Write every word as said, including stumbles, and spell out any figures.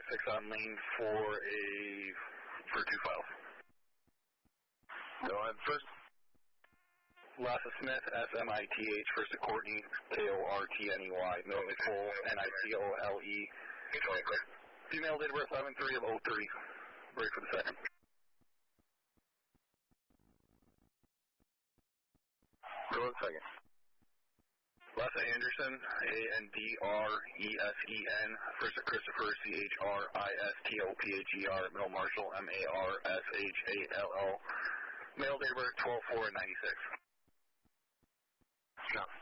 six on lane for a, for two files. Go ahead, first. Lassa Smith, S M I T H, first to Courtney, K O R T N E Y, middle Nicole, N I C O L E. Female date of birth eleven three of oh three. Break for the second. Go ahead, second. Lassa Anderson, A N D R E S E N, first to Christopher, C H R I S T O P H E R, middle Marshall, M A R S H A L L. Male date of birth twelve four ninety-six. Stop.